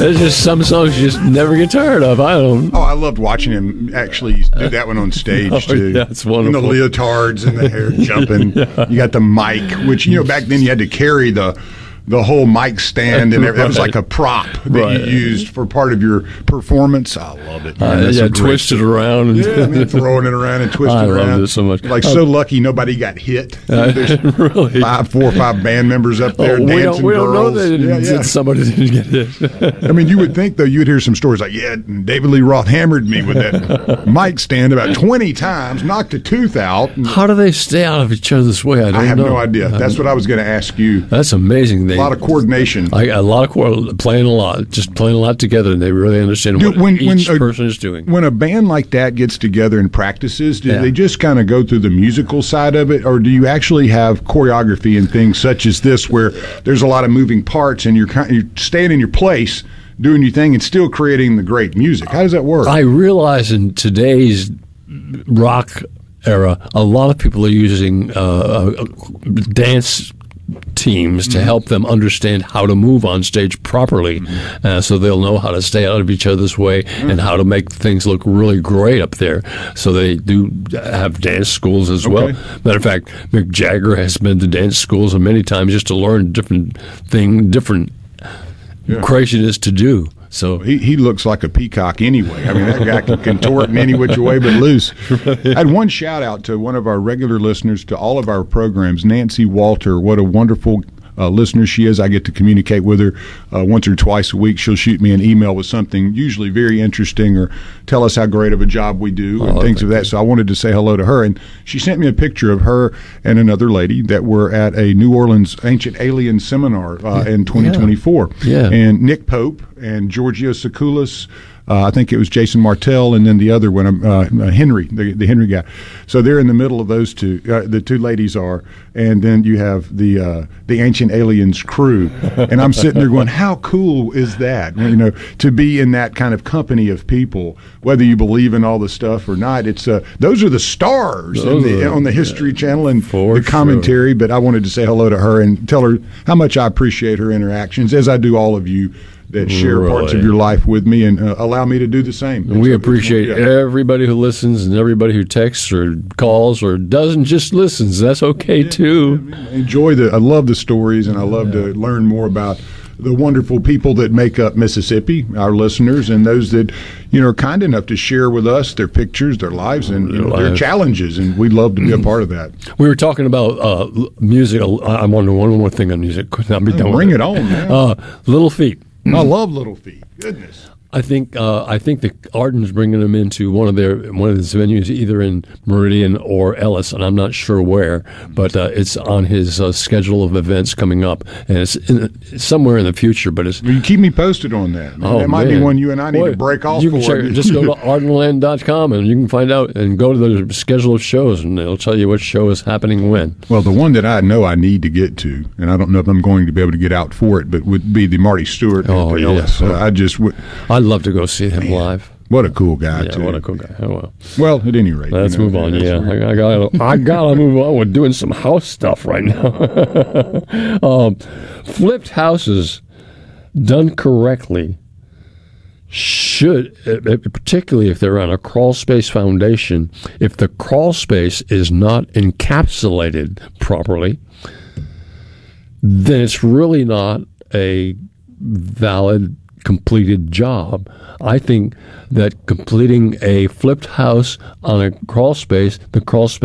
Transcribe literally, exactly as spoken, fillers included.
There's just some songs you just never get tired of. I don't. Oh, I loved watching him actually do that one on stage Oh, too. yeah, it's wonderful. And the leotards and the hair jumping. Yeah. You got the mic, which you know back then you had to carry the. The whole mic stand and everything. That was like a prop that right. you used for part of your performance. I love it. Man. Uh, yeah, twist it around. And yeah, man, throwing it around and twisting I it around. I loved it so much. Like, uh, so lucky nobody got hit. Uh, There's really? five, four or five band members up there oh, dancing we don't, we girls. don't know that, yeah, yeah. that somebody didn't get hit. I mean, you would think, though, you would hear some stories like, yeah, David Lee Roth hammered me with that mic stand about twenty times, knocked a tooth out. How do they stay out of each other's way? I don't I have know. no idea. That's what I was going to ask you. That's amazing. They, a lot of coordination. I, a lot of co- playing a lot, just playing a lot together, and they really understand do, what when, each when a, person is doing. When a band like that gets together and practices, do yeah. they just kind of go through the musical side of it, or do you actually have choreography and things such as this where there's a lot of moving parts and you're kind, you're staying in your place, doing your thing, and still creating the great music? How does that work? I realize in today's rock era, a lot of people are using uh, dance teams to help them understand how to move on stage properly, mm-hmm. uh, so they'll know how to stay out of each other's way mm-hmm. and how to make things look really great up there. So they do have dance schools as okay. well. Matter of fact, Mick Jagger has been to dance schools many times just to learn different thing, different yeah. craziness to do. So he, he looks like a peacock anyway. I mean, that guy can contort in any which way but loose. I had one shout out to one of our regular listeners to all of our programs, Nancy Walter. What a wonderful uh, listener she is. I get to communicate with her uh, once or twice a week. She'll shoot me an email with something usually very interesting or tell us how great of a job we do and oh, things of that. You. So I wanted to say hello to her. And she sent me a picture of her and another lady that were at a New Orleans Ancient Alien seminar uh, in twenty twenty-four. Yeah. Yeah. And Nick Pope and Giorgio Tsoukalos, uh, I think it was Jason Martell, and then the other one, uh, Henry, the, the Henry guy. So they're in the middle of those two. Uh, the two ladies are, and then you have the uh, the Ancient Aliens crew. And I'm sitting there going, how cool is that? You know, to be in that kind of company of people, whether you believe in all the stuff or not. It's uh, those are the stars in the, are, on the History yeah, Channel and the commentary. Sure. But I wanted to say hello to her and tell her how much I appreciate her interactions, as I do all of you that share really. parts of your life with me and uh, allow me to do the same. And we so appreciate yeah. everybody who listens and everybody who texts or calls or doesn't just listens. That's okay, yeah, too. Yeah, enjoy the. I love the stories, and I love yeah. to learn more about the wonderful people that make up Mississippi, our listeners, and those that, you know, are kind enough to share with us their pictures, their lives, and you know, their challenges, and we'd love to be a part of that. We were talking about uh, music. I'm wondering one more thing on music. Could not be done bring with it on, man. Uh, Little Feat. I love Little Feat. Goodness. I think uh, I think the Arden's bringing them into one of their one of his venues, either in Meridian or Ellis, and I'm not sure where, but uh, it's on his uh, schedule of events coming up, and it's, in, it's somewhere in the future. But it's well, you keep me posted on that. Man. Oh, that might man. be one you and I need Boy, to break off. You can for. check, just go to ardenland dot com and you can find out and go to the schedule of shows, and it'll tell you what show is happening when. Well, the one that I know I need to get to, and I don't know if I'm going to be able to get out for it, but would be the Marty Stewart. Oh yes, uh, I just would. I'd love to go see him. Man, live. What a cool guy, yeah, too. What a cool guy. Oh, well. Well, at any rate. Let's you know, move on, yeah. Right. I, I got I gotta move on with doing some house stuff right now. um, flipped houses done correctly should, particularly if they're on a crawl space foundation, if the crawl space is not encapsulated properly, then it's really not a valid completed job. I think that completing a flipped house on a crawl space, the crawl space